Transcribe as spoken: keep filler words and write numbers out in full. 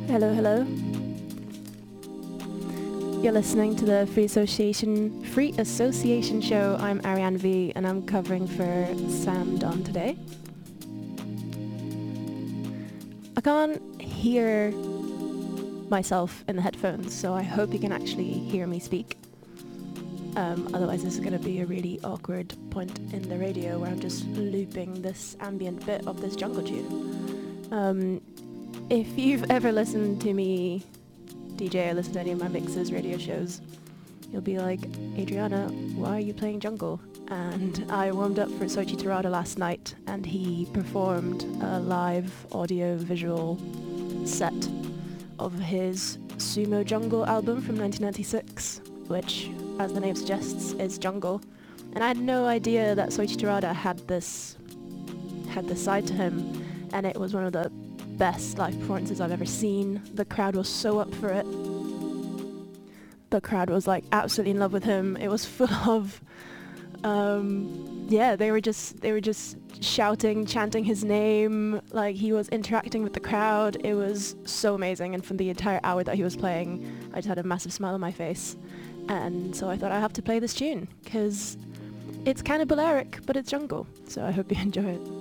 Hello, hello. You're listening to the Free Association Free Association Show. I'm Ariane V, and I'm covering for Sam Don today. I can't hear myself in the headphones, so I hope you can actually hear me speak. Um, otherwise, this is going to be a really awkward point in the radio where I'm just looping this ambient bit of this jungle tune. Um, if you've ever listened to me D J or listen to any of my mixes, radio shows, you'll be like, Adriana, why are you playing jungle? And I warmed up for Soichi Terada last night, and he performed a live audio-visual set of his Sumo Jungle album from nineteen ninety-six, which, as the name suggests, is jungle. And I had no idea that Soichi Terada had this had this side to him, and it was one of the best live performances I've ever seen. The crowd was so up for it. The crowd was like absolutely in love with him. It was full of um yeah, they were just they were just shouting, chanting his name, like he was interacting with the crowd. It was so amazing, and for the entire hour that he was playing, I just had a massive smile on my face. And so I thought I have to play this tune because it's kind of Balearic, but it's jungle. So I hope you enjoy it.